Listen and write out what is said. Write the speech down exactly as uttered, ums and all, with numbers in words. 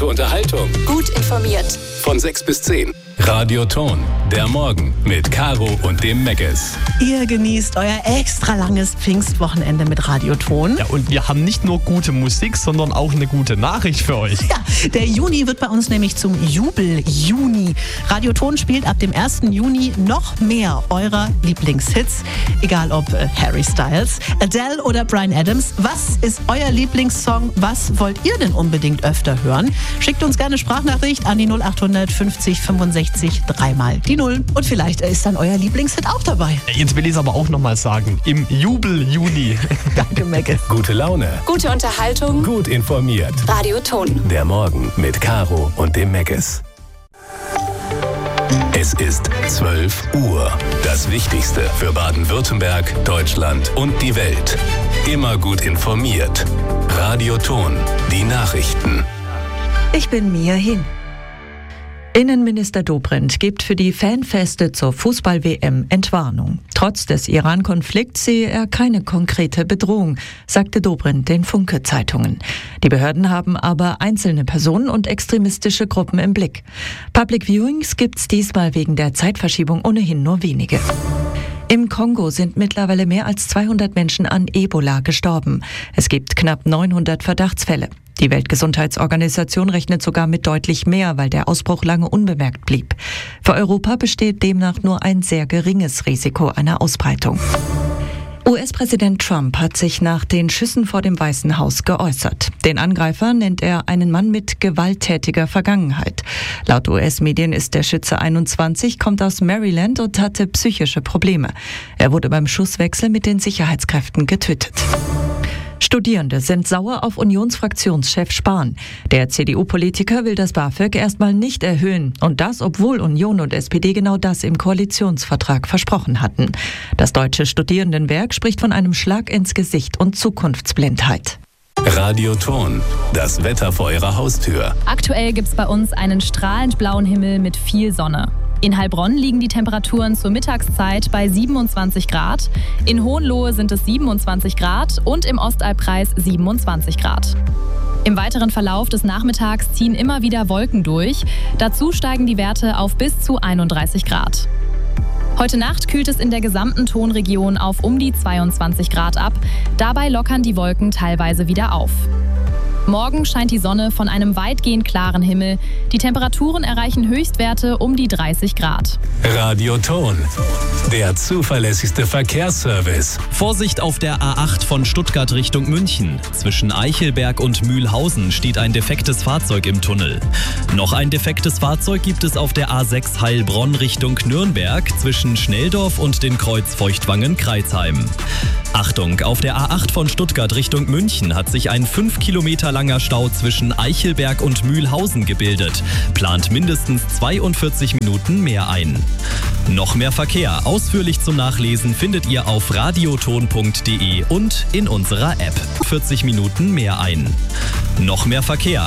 Gute Unterhaltung. Gut informiert. Von sechs bis zehn. Radio Ton, der Morgen mit Caro und dem Meckes. Ihr genießt euer extra langes Pfingstwochenende mit Radio Ton. Ja, und wir haben nicht nur gute Musik, sondern auch eine gute Nachricht für euch. Ja, der Juni wird bei uns nämlich zum Jubel-Juni. Radio Ton spielt ab dem ersten Juni noch mehr eurer Lieblingshits. Egal ob äh, Harry Styles, Adele oder Bryan Adams. Was ist euer Lieblingssong? Was wollt ihr denn unbedingt öfter hören? Schickt uns gerne Sprachnachricht an die null acht fünfzig fünfundsechzig dreimal die Null. Und vielleicht ist dann euer Lieblingshit auch dabei. Jetzt will ich es aber auch nochmal sagen. Im Jubel-Juni. Danke, Mecke. Gute Laune. Gute Unterhaltung. Gut informiert. Radio Ton. Der Morgen mit Caro und dem Meckes. Es ist zwölf Uhr. Das Wichtigste für Baden-Württemberg, Deutschland und die Welt. Immer gut informiert. Radio Ton. Die Nachrichten. Ich bin Mia Hin. Innenminister Dobrindt gibt für die Fanfeste zur Fußball-W M Entwarnung. Trotz des Iran-Konflikts sehe er keine konkrete Bedrohung, sagte Dobrindt den Funke-Zeitungen. Die Behörden haben aber einzelne Personen und extremistische Gruppen im Blick. Public Viewings gibt's diesmal wegen der Zeitverschiebung ohnehin nur wenige. Im Kongo sind mittlerweile mehr als zweihundert Menschen an Ebola gestorben. Es gibt knapp neunhundert Verdachtsfälle. Die Weltgesundheitsorganisation rechnet sogar mit deutlich mehr, weil der Ausbruch lange unbemerkt blieb. Für Europa besteht demnach nur ein sehr geringes Risiko einer Ausbreitung. U S-Präsident Trump hat sich nach den Schüssen vor dem Weißen Haus geäußert. Den Angreifer nennt er einen Mann mit gewalttätiger Vergangenheit. Laut U S-Medien ist der Schütze einundzwanzig, kommt aus Maryland und hatte psychische Probleme. Er wurde beim Schusswechsel mit den Sicherheitskräften getötet. Studierende sind sauer auf Unionsfraktionschef Spahn. Der C D U-Politiker will das BAföG erstmal nicht erhöhen. Und das, obwohl Union und S P D genau das im Koalitionsvertrag versprochen hatten. Das Deutsche Studierendenwerk spricht von einem Schlag ins Gesicht und Zukunftsblindheit. Radio Ton. Das Wetter vor Ihrer Haustür. Aktuell gibt es bei uns einen strahlend blauen Himmel mit viel Sonne. In Heilbronn liegen die Temperaturen zur Mittagszeit bei siebenundzwanzig Grad. In Hohenlohe sind es siebenundzwanzig Grad und im Ostalbkreis siebenundzwanzig Grad. Im weiteren Verlauf des Nachmittags ziehen immer wieder Wolken durch. Dazu steigen die Werte auf bis zu einunddreißig Grad. Heute Nacht kühlt es in der gesamten Tonregion auf um die zweiundzwanzig Grad ab. Dabei lockern die Wolken teilweise wieder auf. Morgen scheint die Sonne von einem weitgehend klaren Himmel. Die Temperaturen erreichen Höchstwerte um die dreißig Grad. Radio Ton. Der zuverlässigste Verkehrsservice. Vorsicht auf der A acht von Stuttgart Richtung München. Zwischen Eichelberg und Mühlhausen steht ein defektes Fahrzeug im Tunnel. Noch ein defektes Fahrzeug gibt es auf der A sechs Heilbronn Richtung Nürnberg zwischen Schnelldorf und den Kreuz Feuchtwangen-Kreisheim. Achtung, auf der A acht von Stuttgart Richtung München hat sich ein fünf Kilometer langer Stau zwischen Eichelberg und Mühlhausen gebildet. Plant mindestens zweiundvierzig Minuten mehr ein. Noch mehr Verkehr, ausführlich zum Nachlesen, findet ihr auf radioton punkt de und in unserer App. vierzig Minuten mehr ein. Noch mehr Verkehr,